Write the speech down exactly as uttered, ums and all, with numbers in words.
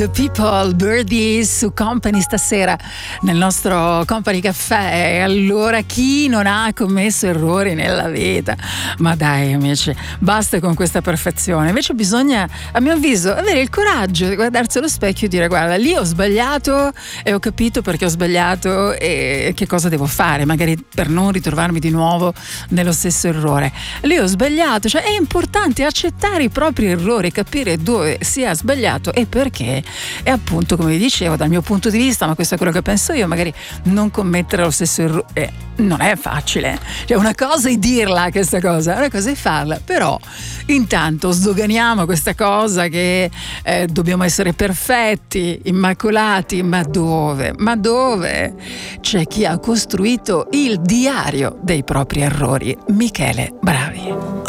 The People, Birdies su Company stasera nel nostro Company Caffè. Allora, chi non ha commesso errori nella vita? Ma dai amici, basta con questa perfezione. Invece bisogna, a mio avviso, avere il coraggio di guardarsi allo specchio e dire: guarda, lì ho sbagliato e ho capito perché ho sbagliato e che cosa devo fare, magari per non ritrovarmi di nuovo nello stesso errore. Lì ho sbagliato, cioè è importante accettare i propri errori, capire dove si è sbagliato e perché. E appunto, come vi dicevo, dal mio punto di vista, ma questo è quello che penso io, magari non commettere lo stesso errore eh, non è facile. Cioè, una cosa è dirla questa cosa, una cosa è farla, però intanto sdoganiamo questa cosa che eh, dobbiamo essere perfetti, immacolati. Ma dove? Ma dove? C'è chi ha costruito il diario dei propri errori. Michele Bravi.